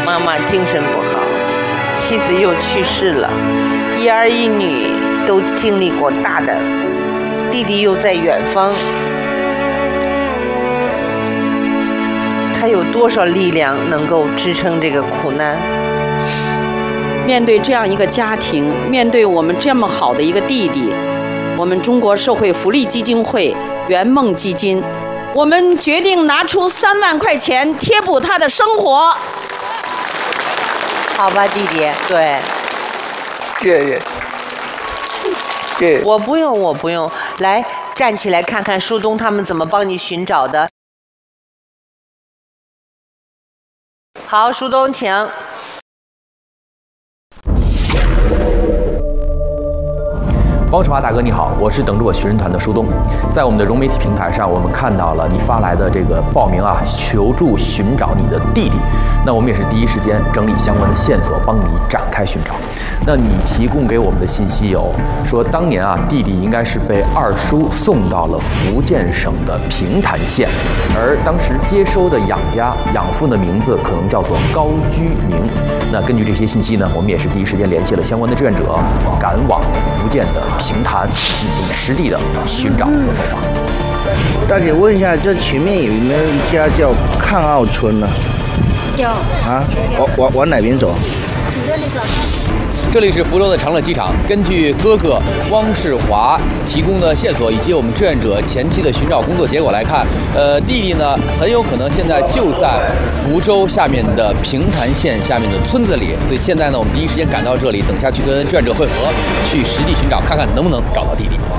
妈妈精神不好，妻子又去世了，一儿一女都经历过大的，弟弟又在远方，他有多少力量能够支撑这个苦难？ 面对这样一个家庭，面对我们这么好的一个弟弟，我们中国社会福利基金会圆梦基金，我们决定拿出3万块钱贴补他的生活。 好吧，弟弟，对， 谢谢。 我不用，来站起来看看树东他们怎么帮你寻找的。好，树东，请。 汪世华大哥你好，我是等着我寻人团的舒东。在我们的融媒体平台上，我们看到了你发来的这个报名啊，求助寻找你的弟弟。那我们也是第一时间整理相关的线索，帮你展开寻找。那你提供给我们的信息有说，当年啊，弟弟应该是被二叔送到了福建省的平潭县，而当时接收的养父的名字可能叫做高居明。那根据这些信息呢，我们也是第一时间联系了相关的志愿者，赶往福建的平潭进行实地的寻找和走访。 大姐问一下，这前面有没有一家叫抗澳村呢？ 有啊，往哪边走？ 你这里走。 这里是福州的长乐机场。根据哥哥汪世华提供的线索以及我们志愿者前期的寻找工作结果来看，弟弟呢很有可能现在就在福州下面的平潭县下面的村子里，所以现在呢我们第一时间赶到这里，等下去跟志愿者会合，去实地寻找，看看能不能找到弟弟。